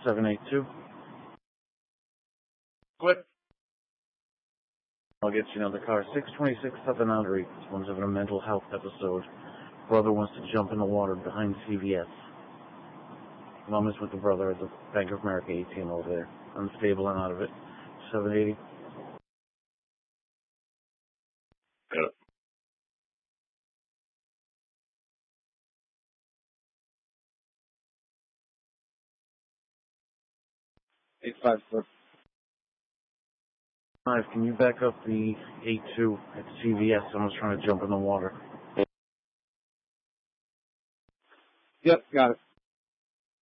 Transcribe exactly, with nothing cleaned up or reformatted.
seven eight two. What? I'll get you another car. six twenty-six Southern Artery. Someone's having a mental health episode. Brother wants to jump in the water behind C V S. Mom is with the brother at the Bank of America A T M over there. Unstable and out of it. seven eighty. Got it. eight five four. Five, can you back up the eight two at C V S? Someone's trying to jump in the water. Yep, got it.